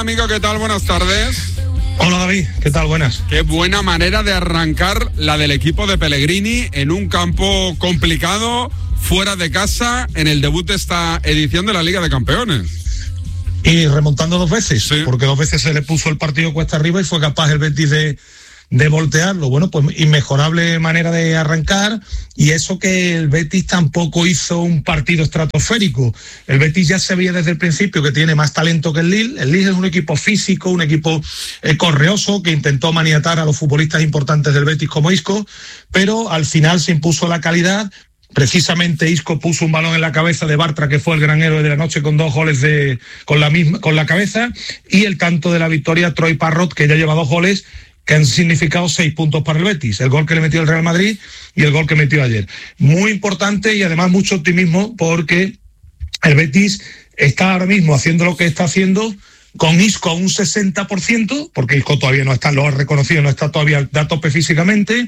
Amigo, ¿qué tal? Buenas tardes. Hola David, ¿qué tal? Buenas. Qué buena manera de arrancar la del equipo de Pellegrini en un campo complicado, fuera de casa, en el debut de esta edición de la Liga de Campeones. Y remontando 2 veces, sí, porque 2 veces se le puso el partido cuesta arriba y fue capaz el Betis de voltearlo. Bueno, pues inmejorable manera de arrancar, y eso que el Betis tampoco hizo un partido estratosférico. El Betis ya se veía desde el principio que tiene más talento que el Lille. El Lille es un equipo físico, un equipo correoso, que intentó maniatar a los futbolistas importantes del Betis como Isco, pero al final se impuso la calidad. Precisamente Isco puso un balón en la cabeza de Bartra, que fue el gran héroe de la noche, con 2 goles con la cabeza, y el tanto de la victoria, Troy Parrott, que ya lleva 2 goles que han significado 6 puntos para el Betis, el gol que le metió el Real Madrid y el gol que metió ayer. Muy importante, y además mucho optimismo, porque el Betis está ahora mismo haciendo lo que está haciendo con Isco a un 60%, porque Isco todavía no está, lo ha reconocido, no está todavía a tope físicamente,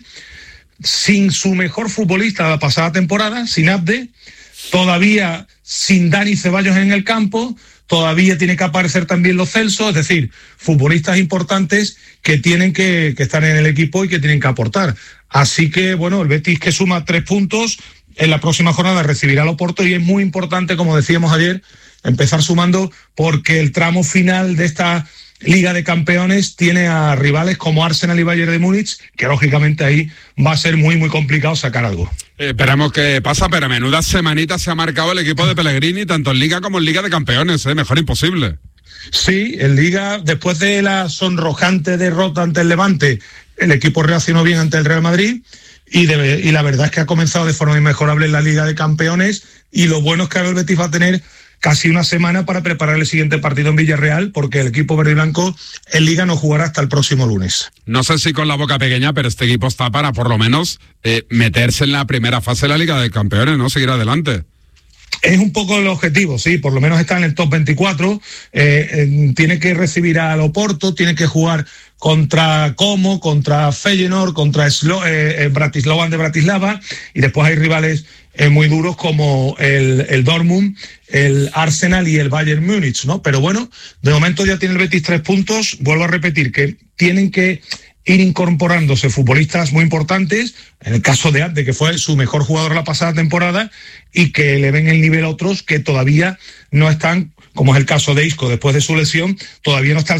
sin su mejor futbolista de la pasada temporada, sin Abde, todavía sin Dani Ceballos en el campo, todavía tiene que aparecer también Lo Celso, es decir, futbolistas importantes que tienen que estar en el equipo y que tienen que aportar. Así que, bueno, el Betis, que suma 3 puntos, en la próxima jornada recibirá al Oporto, y es muy importante, como decíamos ayer, empezar sumando, porque el tramo final de esta Liga de Campeones tiene a rivales como Arsenal y Bayern de Múnich, que lógicamente ahí va a ser muy, muy complicado sacar algo. Esperamos que pasa, pero menuda semanita se ha marcado el equipo de Pellegrini, tanto en Liga como en Liga de Campeones, mejor imposible. Sí, en Liga, después de la sonrojante derrota ante el Levante, el equipo reaccionó bien ante el Real Madrid, y la verdad es que ha comenzado de forma inmejorable en la Liga de Campeones, y lo bueno es que ahora el Betis va a tener casi una semana para preparar el siguiente partido en Villarreal, porque el equipo verde y blanco en Liga no jugará hasta el próximo lunes. No sé si con la boca pequeña, pero este equipo está para por lo menos meterse en la primera fase de la Liga de Campeones, ¿no? Seguir adelante. Es un poco el objetivo, sí, por lo menos está en el top 24, tiene que recibir al Oporto, tiene que jugar contra Como, contra Feyenoord, contra Bratislava de Bratislava, y después hay rivales muy duros como el Dortmund, el Arsenal y el Bayern Múnich, ¿no? Pero bueno, de momento ya tiene el Betis 3 puntos, vuelvo a repetir que tienen que ir incorporándose futbolistas muy importantes, en el caso de Abde, que fue su mejor jugador la pasada temporada, y que le ven el nivel a otros que todavía no están, como es el caso de Isco, después de su lesión, todavía no está al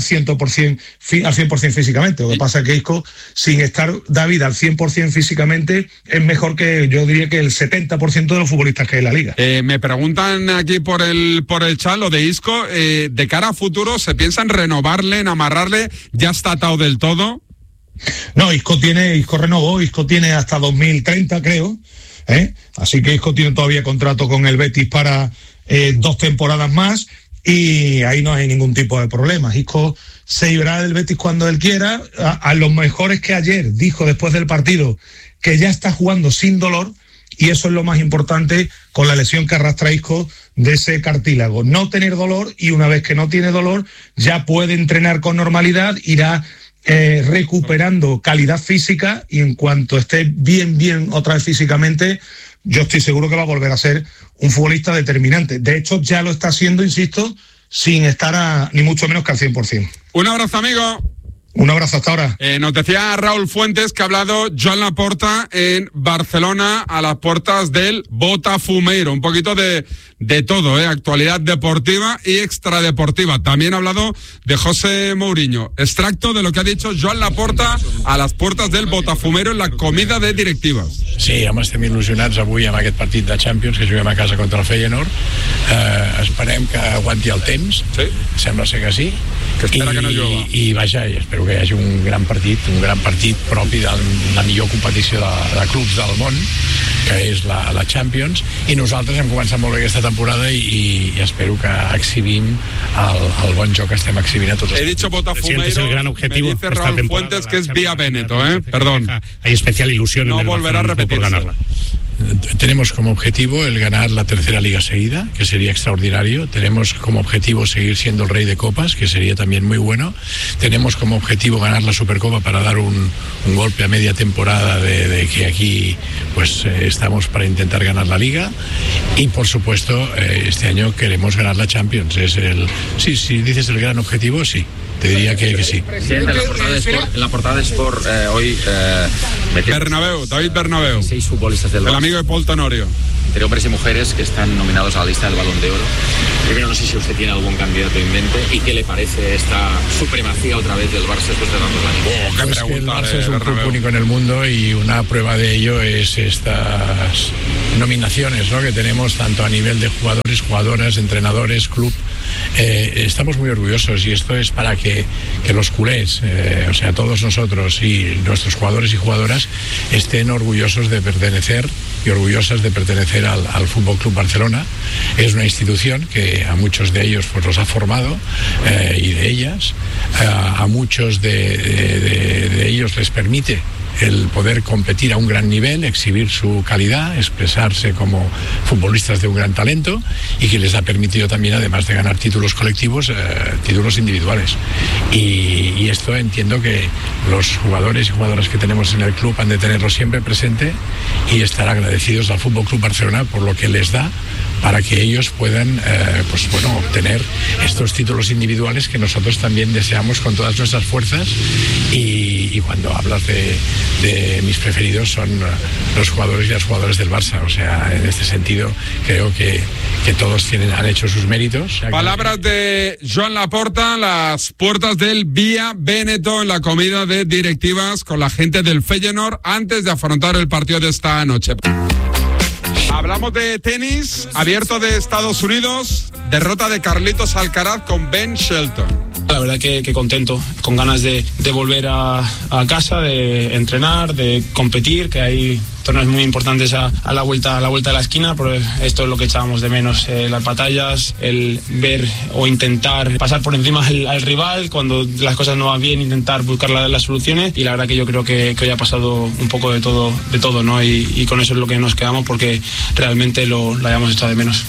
100% físicamente. Lo que pasa es que Isco, sin estar David al 100% físicamente, es mejor que, yo diría, que el 70% de los futbolistas que hay en la Liga. Me preguntan aquí por el chat lo de Isco, de cara a futuro, ¿se piensa en renovarle, en amarrarle? ¿Ya está atado del todo? No, Isco renovó, Isco tiene hasta 2030, creo, así que Isco tiene todavía contrato con el Betis para 2 temporadas más, y ahí no hay ningún tipo de problema. Isco se irá del Betis cuando él quiera. A lo mejor es que ayer dijo, después del partido, que ya está jugando sin dolor, y eso es lo más importante con la lesión que arrastra Isco de ese cartílago, no tener dolor, y una vez que no tiene dolor ya puede entrenar con normalidad, irá recuperando calidad física, y en cuanto esté bien otra vez físicamente, yo estoy seguro que va a volver a ser un futbolista determinante. De hecho, ya lo está haciendo, insisto, sin estar ni mucho menos que al 100%. Un abrazo, amigo. Un abrazo, hasta ahora. Nos decía Raúl Fuentes que ha hablado Joan Laporta en Barcelona a las puertas del Botafumeiro. Un poquito de todo, actualidad deportiva y extradeportiva. También ha hablado de José Mourinho. Extracto de lo que ha dicho Joan Laporta a les portes del Botafumeiro en la comida de directives. Sí, home, estem il·lusionats avui amb aquest partit de Champions que juguem a casa contra el Feyenoord. Esperem que aguanti el temps. Sí. Sembla ser que sí. Que espera que no llueva. I vaja, espero que hi hagi un gran partit propi de la millor competició de clubs del món, que és la Champions, i nosaltres hem començat molt bé aquesta temporada i espero que exhibim el bon joc que estem exhibint a tots. He dicho Botafumeiro, me dice Raúl Fuentes que es Vía Veneto, perdón. Hay especial ilusión no en el volverá a repetirse. Por ganarla. tenemos como objetivo el ganar la tercera liga seguida, que sería extraordinario. Tenemos como objetivo seguir siendo el rey de copas, que sería también muy bueno. Tenemos como objetivo ganar la Supercopa para dar un golpe a media temporada de que aquí pues estamos para intentar ganar la liga. Y por supuesto este año queremos ganar la Champions. Si dices el gran objetivo, sí. Te diría que sí. En la portada de Sport hoy David Bernabéu, 6 futbolistas del Barça, el amigo de Paul Tenorio, entre hombres y mujeres que están nominados a la lista del Balón de Oro. Primero, no sé si usted tiene algún candidato en mente y qué le parece esta supremacía otra vez del Barça después de tantos años. Pues que el Barça es un club único en el mundo y una prueba de ello es estas nominaciones, ¿no?, que tenemos tanto a nivel de jugadores, jugadoras, entrenadores, club. Estamos muy orgullosos y esto es para que los culés, o sea, todos nosotros y nuestros jugadores y jugadoras estén orgullosos de pertenecer y orgullosas de pertenecer al Fútbol Club Barcelona. Es una institución que a muchos de ellos pues los ha formado y de ellas, a muchos de ellos les permite el poder competir a un gran nivel, exhibir su calidad, expresarse como futbolistas de un gran talento y que les ha permitido también, además de ganar títulos colectivos, títulos individuales. Y esto entiendo que los jugadores y jugadoras que tenemos en el club han de tenerlo siempre presente y estar agradecidos al Fútbol Club Barcelona por lo que les da para que ellos puedan obtener estos títulos individuales que nosotros también deseamos con todas nuestras fuerzas. Y cuando hablas de mis preferidos son los jugadores y las jugadoras del Barça. O sea, en este sentido creo que todos han hecho sus méritos. Palabras de Joan Laporta, las puertas del Vía Veneto en la comida de directivas con la gente del Feyenoord antes de afrontar el partido de esta noche. Hablamos de tenis, abierto de Estados Unidos, derrota de Carlitos Alcaraz con Ben Shelton. La verdad que contento, con ganas de volver a casa, de entrenar, de competir, que hay torneos muy importantes a la vuelta de la esquina, pero esto es lo que echábamos de menos, las batallas, el ver o intentar pasar por encima al rival, cuando las cosas no van bien, intentar buscar las soluciones, y la verdad que yo creo que hoy ha pasado un poco de todo, ¿no? Y con eso es lo que nos quedamos, porque realmente lo hayamos echado de menos.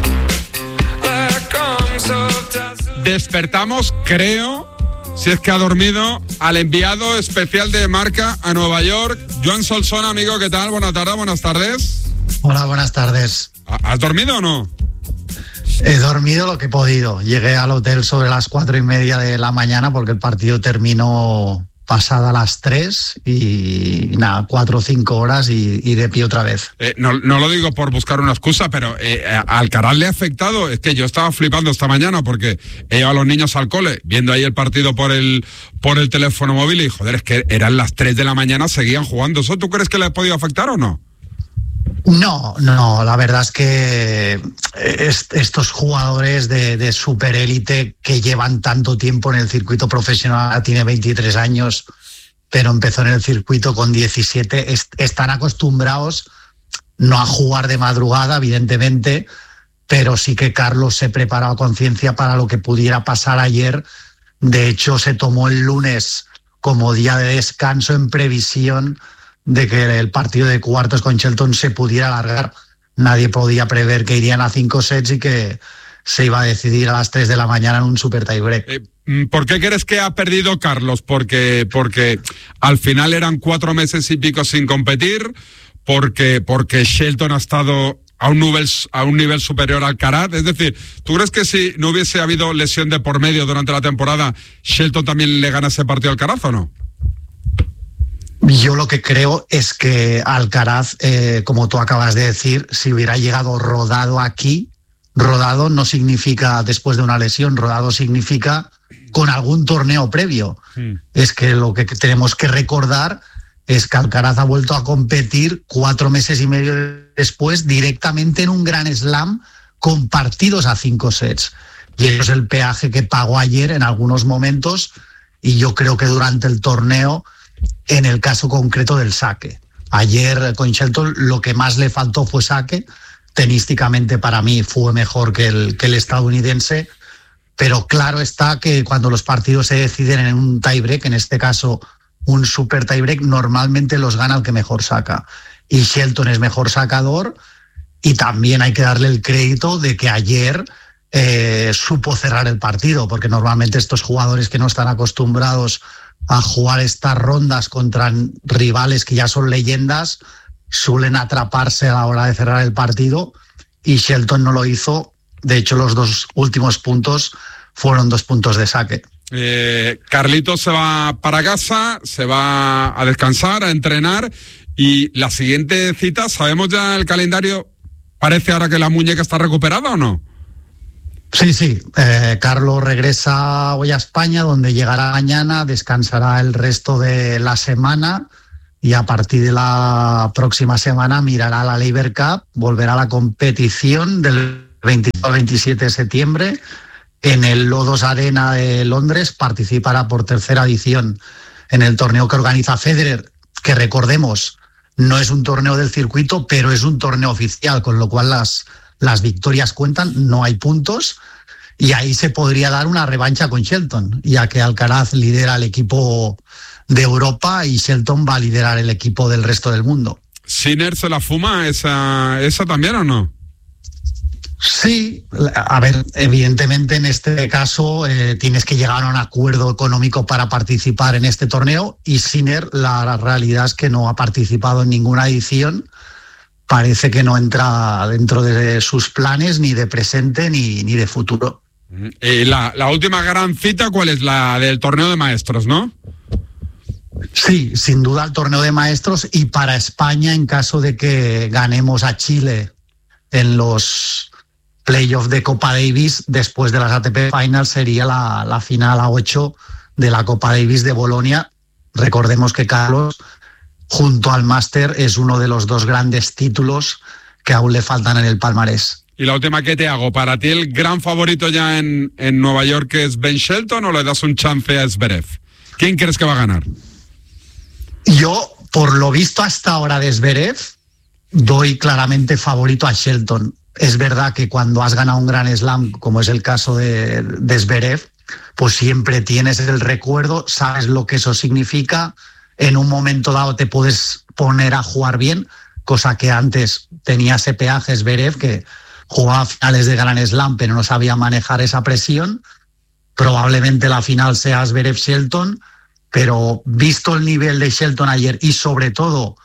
Despertamos, creo, si es que ha dormido, al enviado especial de Marca a Nueva York, Joan Solsona. Amigo, ¿qué tal? Buenas tardes. Hola, buenas tardes. ¿Has dormido o no? He dormido lo que he podido. Llegué al hotel sobre las 4:30 de la mañana porque el partido terminó pasada las 3 y nada, 4 o 5 horas y de pie otra vez. No lo digo por buscar una excusa, pero a Alcaraz le ha afectado. Es que yo estaba flipando esta mañana porque he llevado a los niños al cole, viendo ahí el partido por el teléfono móvil y joder, es que eran las 3 de la mañana, seguían jugando. ¿Eso tú crees que le ha podido afectar o no? No, la verdad es que estos jugadores de superélite que llevan tanto tiempo en el circuito profesional, tiene 23 años, pero empezó en el circuito con 17, están acostumbrados no a jugar de madrugada, evidentemente, pero sí que Carlos se preparó a conciencia para lo que pudiera pasar ayer. De hecho, se tomó el lunes como día de descanso en previsión de que el partido de cuartos con Shelton se pudiera alargar. Nadie podía prever que irían a 5 sets y que se iba a decidir a las 3 de la mañana en un super tiebreak. ¿Por qué crees que ha perdido Carlos? Porque al final eran 4 meses y pico sin competir, porque Shelton ha estado a un nivel superior al Alcaraz. Es decir, ¿tú crees que si no hubiese habido lesión de por medio durante la temporada, Shelton también le gana ese partido al Alcaraz o no? Yo lo que creo es que Alcaraz, como tú acabas de decir, si hubiera llegado rodado aquí, rodado no significa después de una lesión, rodado significa con algún torneo previo. Es que lo que tenemos que recordar es que Alcaraz ha vuelto a competir 4 meses y medio después directamente en un Grand Slam con partidos a 5 sets. Y eso es el peaje que pagó ayer en algunos momentos, y yo creo que durante el torneo, en el caso concreto del saque. Ayer con Shelton lo que más le faltó fue saque. Tenísticamente para mí fue mejor que el estadounidense, pero claro está que cuando los partidos se deciden en un tiebreak, en este caso un super tiebreak, normalmente los gana el que mejor saca. y Shelton es mejor sacador, y también hay que darle el crédito de que ayer supo cerrar el partido, porque normalmente estos jugadores que no están acostumbrados a jugar estas rondas contra rivales que ya son leyendas suelen atraparse a la hora de cerrar el partido, y Shelton no lo hizo. De hecho, los 2 últimos puntos fueron 2 puntos de saque. Carlitos se va para casa, se va a descansar, a entrenar, y la siguiente cita, ¿sabemos ya el calendario? ¿Parece ahora que la muñeca está recuperada o no? Sí. Carlos regresa hoy a España, donde llegará mañana, descansará el resto de la semana y a partir de la próxima semana mirará la Laver Cup, volverá a la competición del 25 al 27 de septiembre en el Lodos Arena de Londres. Participará por 3ª edición en el torneo que organiza Federer, que recordemos no es un torneo del circuito, pero es un torneo oficial, con lo cual las victorias cuentan, no hay puntos, y ahí se podría dar una revancha con Shelton, ya que Alcaraz lidera el equipo de Europa y Shelton va a liderar el equipo del resto del mundo. ¿Sinner se la fuma esa también o no? Sí, a ver, evidentemente en este caso tienes que llegar a un acuerdo económico para participar en este torneo, y Sinner, la realidad es que no ha participado en ninguna edición. Parece que no entra dentro de sus planes, ni de presente ni de futuro. La última gran cita, ¿cuál es? La del torneo de maestros, ¿no? Sí, sin duda el torneo de maestros, y para España, en caso de que ganemos a Chile en los playoffs de Copa Davis, después de las ATP Finals, sería la final a 8 de la Copa Davis de Bolonia. Recordemos que Carlos, junto al Máster, es uno de los 2 grandes títulos que aún le faltan en el palmarés. Y la última que te hago, ¿para ti el gran favorito ya en Nueva York es Ben Shelton, o le das un chance a Zverev? ¿Quién crees que va a ganar? Yo, por lo visto hasta ahora de Zverev, doy claramente favorito a Shelton. Es verdad que cuando has ganado un Grand Slam, como es el caso de Zverev, pues siempre tienes el recuerdo, sabes lo que eso significa. En un momento dado te puedes poner a jugar bien, cosa que antes tenía ese peaje Zverev, que jugaba finales de Grand Slam pero no sabía manejar esa presión. Probablemente la final sea Zverev-Shelton, pero visto el nivel de Shelton ayer, y sobre todo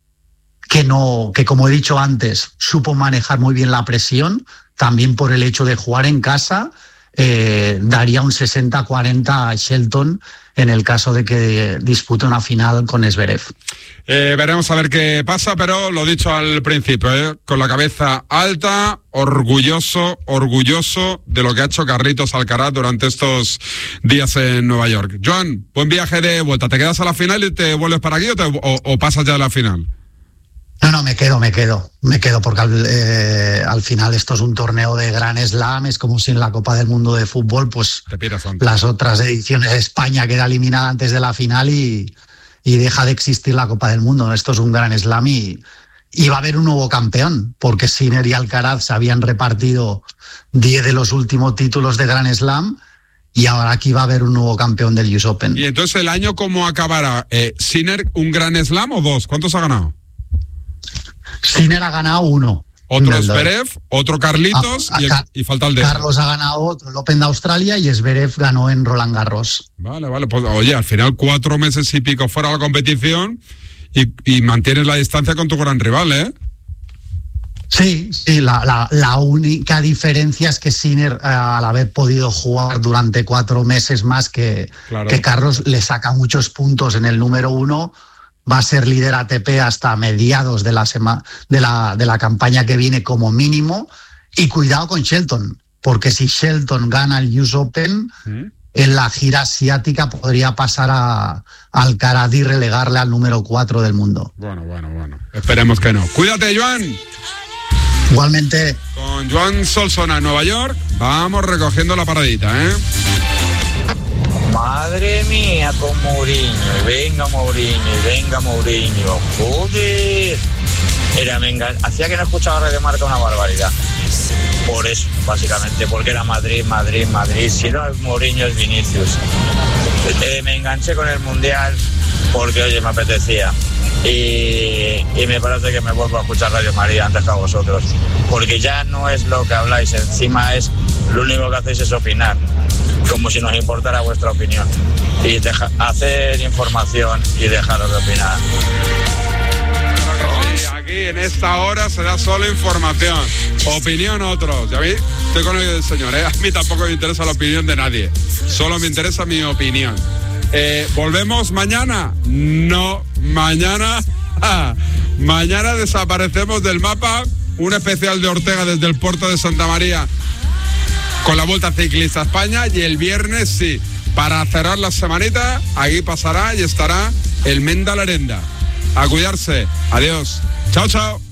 que como he dicho antes, supo manejar muy bien la presión, también por el hecho de jugar en casa, daría un 60-40 a Shelton en el caso de que dispute una final con Zverev. Veremos a ver qué pasa, pero lo dicho al principio, con la cabeza alta, orgulloso de lo que ha hecho Carlitos Alcaraz durante estos días en Nueva York. Joan, buen viaje de vuelta. ¿Te quedas a la final y te vuelves para aquí o pasas ya a la final? No, me quedo porque al final esto es un torneo de Grand Slam, es como si en la Copa del Mundo de fútbol, pues las otras ediciones de España queda eliminada antes de la final y deja de existir la Copa del Mundo. Esto es un Grand Slam y va a haber un nuevo campeón, porque Sinner y Alcaraz se habían repartido 10 de los últimos títulos de Grand Slam, y ahora aquí va a haber un nuevo campeón del US Open. ¿Y entonces el año cómo acabará? ¿Sinner un Grand Slam o 2? ¿Cuántos ha ganado? Sinner ha ganado 1. Otro Zverev, otro Carlitos y falta el de... Carlos ha ganado otro, el Open de Australia, y Zverev ganó en Roland Garros. Vale, pues oye, al final 4 meses y pico fuera de la competición y mantienes la distancia con tu gran rival, ¿eh? Sí, la única diferencia es que Sinner, al haber podido jugar durante 4 meses más que Carlos, le saca muchos puntos en el número 1. Va a ser líder ATP hasta mediados de la campaña que viene como mínimo. Y cuidado con Shelton, porque si Shelton gana el US Open, en la gira asiática podría pasar a Alcaraz y relegarle al número 4 del mundo. Bueno. Esperemos que no. Cuídate, Joan. Igualmente. Con Joan Solsona en Nueva York, vamos recogiendo la paradita, ¿eh? Madre mía, con Mourinho, y venga Mourinho, joder. Hacía que no escuchaba Radio Marca una barbaridad. Por eso. básicamente, porque era Madrid. Si no es Mourinho, es Vinicius. Me enganché con el Mundial porque, oye, me apetecía. Y me parece que me vuelvo a escuchar Radio María antes que a vosotros, porque ya no es lo que habláis, encima es lo único que hacéis es opinar, como si nos importara vuestra opinión, y hacer información y dejaros de opinar. Aquí en esta hora se da solo información, opinión otros. ¿Ya vi? Estoy con el señor, ¿eh? A mí tampoco me interesa la opinión de nadie, solo me interesa mi opinión. ¿Volvemos mañana? No, mañana desaparecemos del mapa. Un especial de Ortega desde el puerto de Santa María con la Vuelta Ciclista a España, y el viernes sí, para cerrar la semanita, aquí pasará y estará el Menda Lerenda. A cuidarse. Adiós. Chao, chao.